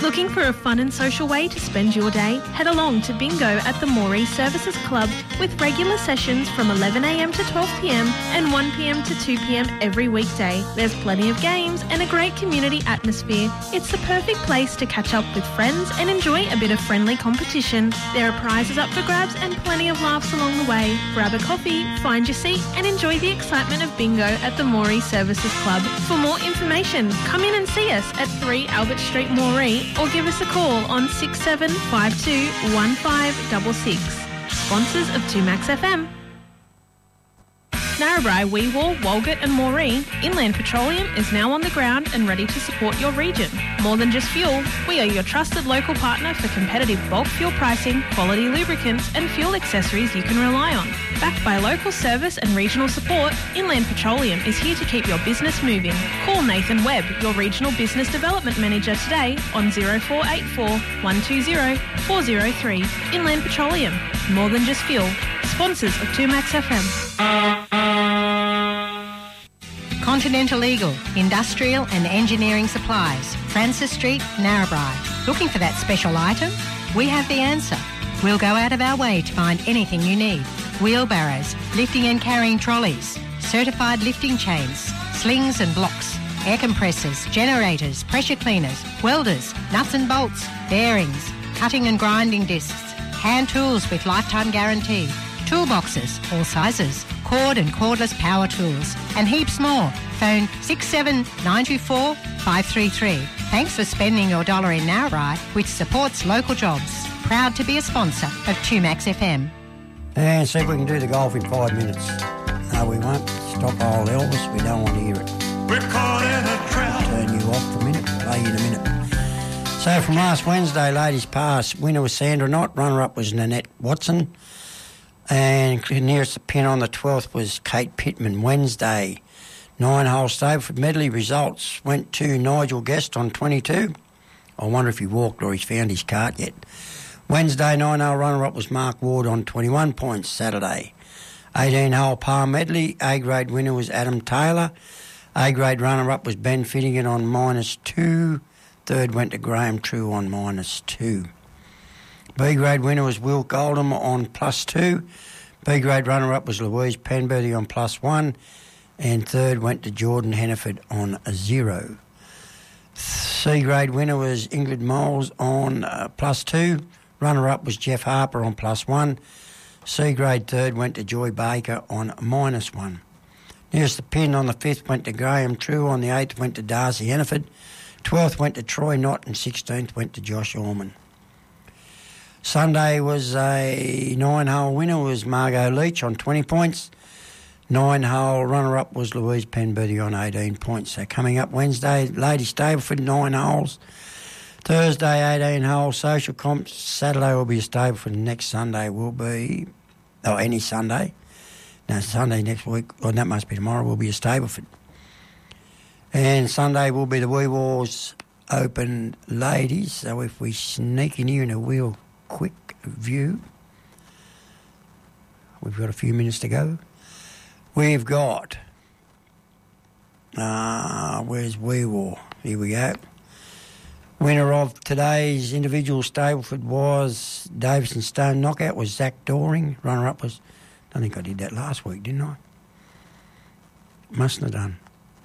Looking for a fun and social way to spend your day? Head along to Bingo at the Moree Services Club with regular sessions from 11am to 12pm and 1pm to 2pm every weekday. There's plenty of games and a great community atmosphere. It's the perfect place to catch up with friends and enjoy a bit of friendly competition. There are prizes up for grabs and plenty of laughs along the way. Grab a coffee, find your seat and enjoy the excitement of Bingo at the Moree Services Club. For more information, come in and see us at 3 Albert Street, Moree, or give us a call on 6752 1566. Sponsors of 2Max FM. Narrabri, Weewar, Walgett and Moree, Inland Petroleum is now on the ground and ready to support your region. More than just fuel, we are your trusted local partner for competitive bulk fuel pricing, quality lubricants and fuel accessories you can rely on. Backed by local service and regional support, Inland Petroleum is here to keep your business moving. Call Nathan Webb, your Regional Business Development Manager today on 0484 120 403. Inland Petroleum, more than just fuel. Sponsors of 2Max FM. Continental Eagle, Industrial and Engineering Supplies, Francis Street, Narrabri. Looking for that special item? We have the answer. We'll go out of our way to find anything you need. Wheelbarrows, lifting and carrying trolleys, certified lifting chains, slings and blocks, air compressors, generators, pressure cleaners, welders, nuts and bolts, bearings, cutting and grinding discs, hand tools with lifetime guarantee, toolboxes, all sizes, cord and cordless power tools, and heaps more. Phone 67924 533. Thanks for spending your dollar in Narrabri, which supports local jobs. Proud to be a sponsor of 2Max FM. And see if we can do the golf in 5 minutes. No, we won't. Stop old Elvis. We don't want to hear it. We're caught in a trap. Turn you off for a minute. Play you in a minute. So from last Wednesday, ladies pass, winner was Sandra Knott. Runner-up was Nanette Watson. And nearest the pin on the 12th was Kate Pittman. Wednesday, 9-hole Stableford medley results went to Nigel Guest on 22. I wonder if he walked or he's found his cart yet. Wednesday, 9-hole runner-up was Mark Ward on 21 points. Saturday, 18-hole Palm medley. A-grade winner was Adam Taylor. A-grade runner-up was Ben Finnegan on -2. Third went to Graham True on -2. B-grade winner was Will Goldham on +2. B-grade runner-up was Louise Penberthy on +1. And third went to Jordan Henneford on 0. C-grade winner was Ingrid Moles on +2. Runner-up was Jeff Harper on +1. C-grade third went to Joy Baker on -1. Nearest the pin on the 5th went to Graham True. On the 8th went to Darcy Henneford. 12th went to Troy Knott and 16th went to Josh Orman. Sunday was a 9-hole winner was Margot Leach on 20 points. 9-hole runner-up was Louise Penberthy on 18 points. So coming up Wednesday, Lady Stableford, 9 holes. Thursday, 18-hole social comps. Saturday will be a Stableford. Next Sunday will be, any Sunday. No, Sunday next week, or that must be tomorrow, will be a Stableford. And Sunday will be the Weewars Open Ladies. So if we sneak in here in a real quick view, we've got a few minutes to go. We've got, where's Weewar? Here we go. Winner of today's individual Stableford was Davison Stone. Knockout was Zach Doring. Runner-up was, I think I did that last week, didn't I? Mustn't have done.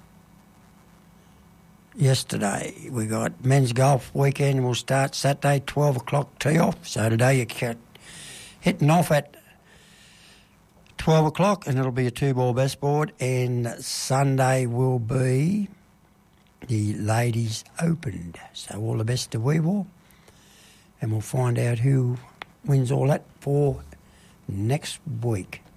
Yesterday, we got men's golf weekend. Will start Saturday, 12 o'clock tee off. So today you're hitting off at 12 o'clock and it'll be a 2-ball best board. And Sunday will be the Ladies Open. So all the best to Weewar. And we'll find out who wins all that for next week.